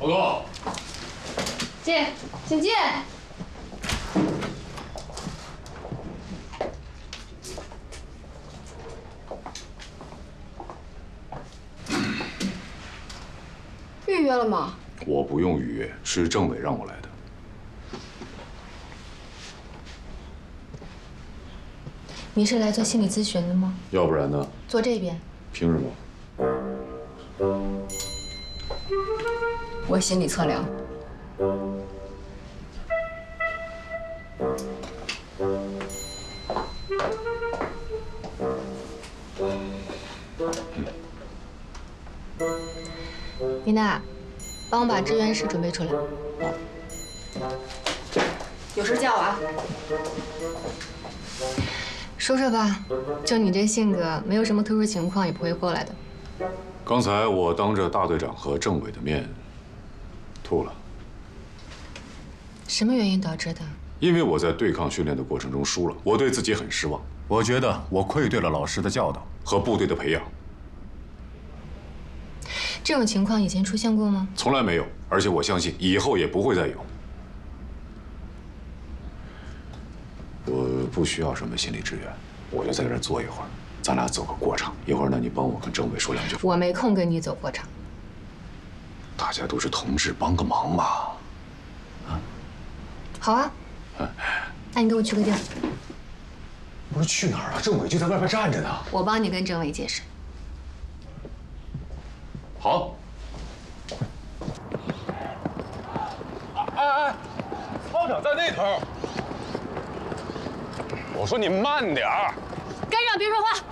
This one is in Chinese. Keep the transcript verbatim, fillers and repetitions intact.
哥， 进，请进。预约了吗？ 我不用预约，是政委让我来的。 你是来做心理咨询的吗？ 要不然呢？ 坐这边。 凭什么？ 我心理测量。李娜，帮我把志愿室准备出来。有事叫我啊。说说吧，就你这性格，没有什么特殊情况也不会过来的。 刚才我当着大队长和政委的面吐了。 什么原因导致的？ 因为我在对抗训练的过程中输了，我对自己很失望。 我觉得我愧对了老师的教导和部队的培养。 这种情况以前出现过吗？ 从来没有，而且我相信以后也不会再有。我不需要什么心理支援，我就在这儿坐一会儿，咱俩走个过场。一会儿呢，你帮我跟政委说两句。 我没空跟你走过场。 大家都是同志，帮个忙嘛。啊？ 好啊。那你跟我去个地儿。 不是去哪儿了？政委就在外边站着呢。 我帮你跟政委解释。 好。 哎哎，操场在那头。我说你慢点儿。 该让别说话。